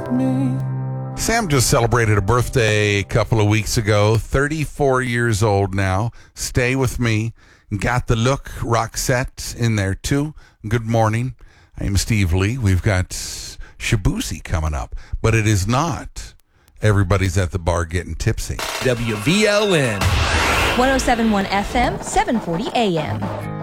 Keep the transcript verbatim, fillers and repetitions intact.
with me. Sam just celebrated a birthday a couple of weeks ago, thirty-four years old now. Stay with me. Got the Look Roxette in there too. Good morning. I'm Steve Lee. We've got Shabuzi coming up, but it is not Everybody's at the Bar Getting Tipsy. W V L N one oh seven point one F M, seven forty A M.